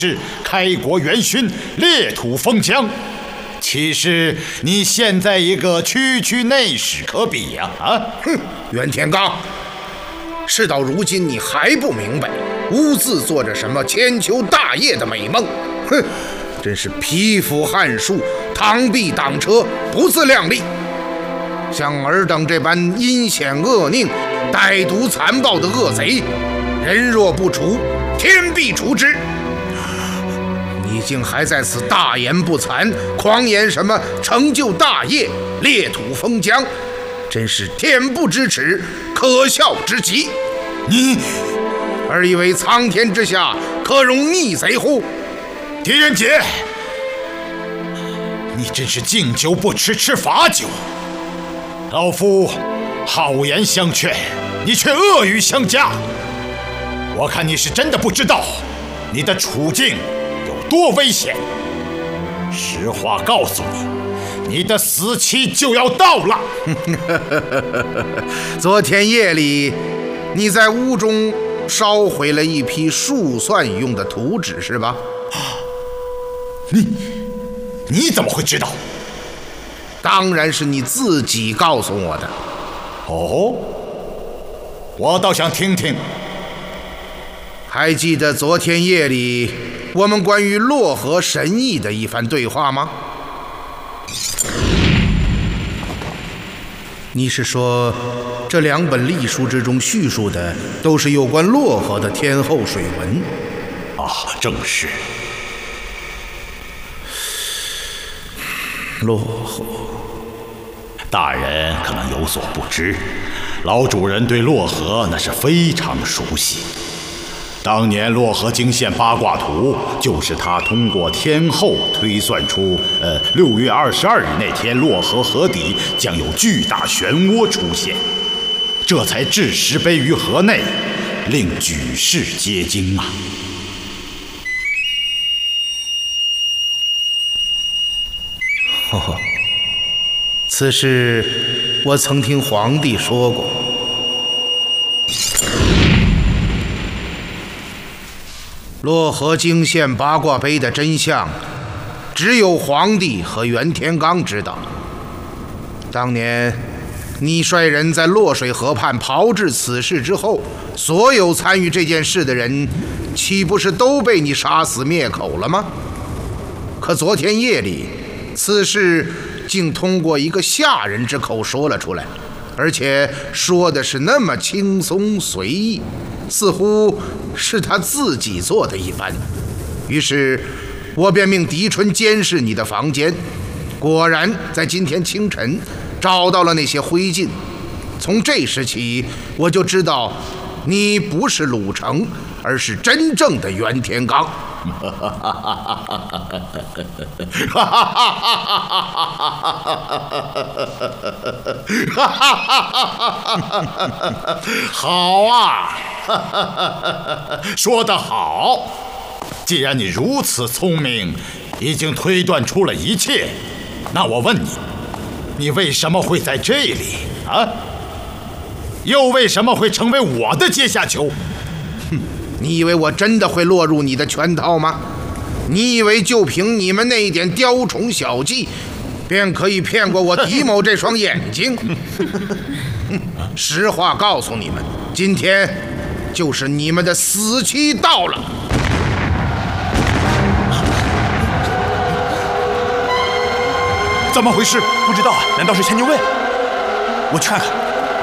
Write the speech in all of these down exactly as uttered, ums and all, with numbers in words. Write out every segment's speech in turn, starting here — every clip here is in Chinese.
是开国元勋，裂土封疆。其实你现在一个区区内史可比呀！啊， 哼，袁天罡，事到如今你还不明白，兀自做着什么千秋大业的美梦？哼，真是匹夫撼树，螳臂挡车，不自量力。像尔等这般阴险恶佞、歹毒残暴的恶贼，人若不除，天必除之。你竟还在此大言不惭，狂言什么成就大业、裂土封疆，真是恬不知耻，可笑之极！ 你而以为苍天之下可容逆贼乎？ 狄仁杰，你真是敬酒不吃吃罚酒。老夫好言相劝，你却恶语相加。我看你是真的不知道你的处境多危险！实话告诉你，你的死期就要到了。 昨天夜里，你在屋中烧毁了一批数算用的图纸，是吧？ 你你怎么会知道？ 当然是你自己告诉我的。 哦，我倒想听听。 还记得昨天夜里我们关于洛河神异的一番对话吗？你是说这两本历书之中叙述的都是有关洛河的天后水文？ 啊，正是。 洛河， 大人可能有所不知，老主人对洛河那是非常熟悉。当年洛河经线八卦图，就是他通过天后推算出，呃，六月二十二日那天洛河河底将有巨大漩涡出现，这才置石碑于河内，令举世皆惊啊！ 呵呵，此事我曾听皇帝说过。洛河经线八卦碑的真相，只有皇帝和袁天罡知道。当年你率人在洛水河畔炮制此事之后，所有参与这件事的人，岂不是都被你杀死灭口了吗？可昨天夜里，此事竟通过一个下人之口说了出来，而且说的是那么轻松随意，似乎是他自己做的一般。于是我便命狄春监视你的房间，果然在今天清晨找到了那些灰烬。从这时起，我就知道你不是鲁成，而是真正的袁天罡。 好啊，说得好！既然你如此聪明，已经推断出了一切，那我问你，你为什么会在这里啊？又为什么会成为我的阶下囚？ 哼，你以为我真的会落入你的圈套吗？你以为就凭你们那一点雕虫小技，便可以骗过我狄某这双眼睛？实话告诉你们，今天就是你们的死期到了。 怎么回事？ 不知道啊，难道是千牛卫？我去看看。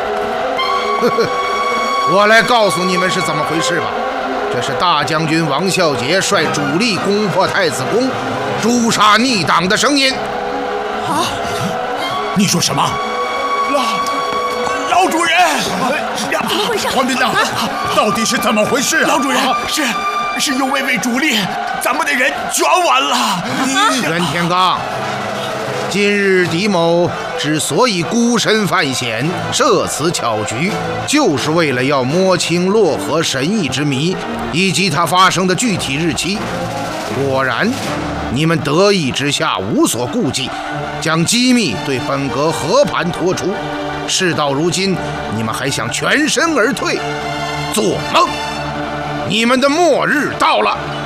我来告诉你们是怎么回事吧。这是大将军王孝杰率主力攻破太子宫，诛杀逆党的声音。 啊！你说什么？ 老老主人， 怎么回事？ 黄斌呐，到底是怎么回事啊？ 老主人，是是右卫卫主力，咱们的人全完了。 袁天罡，今日狄某之所以孤身犯险，设此巧局，就是为了要摸清洛河神异之谜，以及它发生的具体日期。果然，你们得意之下无所顾忌，将机密对本阁和盘托出。事到如今，你们还想全身而退？做梦！你们的末日到了。